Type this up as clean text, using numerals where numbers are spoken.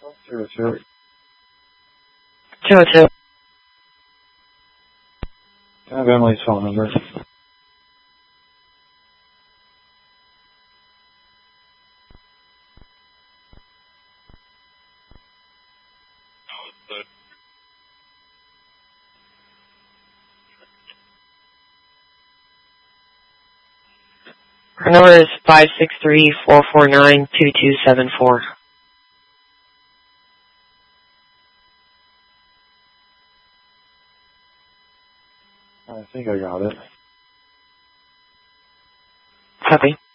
202. 202. Can I have Emily's phone number? Her number is 563-449-2274. I think I got it. Copy.